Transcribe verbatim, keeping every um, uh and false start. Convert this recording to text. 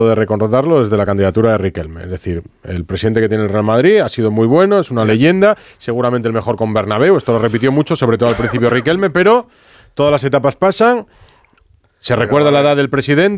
de recordarlo desde la candidatura de Riquelme. Es decir, el presidente que tiene el Real Madrid ha sido muy bueno, es una leyenda, seguramente el mejor con Bernabéu, esto lo repitió mucho, sobre todo al principio Riquelme, pero todas las etapas pasan, se recuerda la edad del presidente.